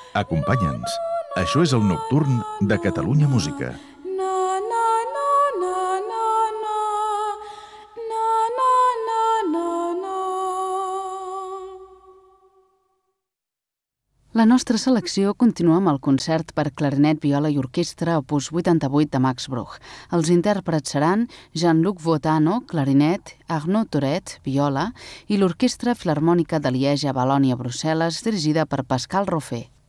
Acompanya'ns. Això és el Nocturn de Catalunya Música. La nostra selecció continua amb el concert per clarinet, viola i orquestra opus 88 de Max Bruch. Els intèrprets seran Jean-Luc Votano, clarinet, Arnaud Toret, viola, i l'Orquestra Filharmònica de Lieja, Valònia, Brussel·les, dirigida per Pascal Roffé.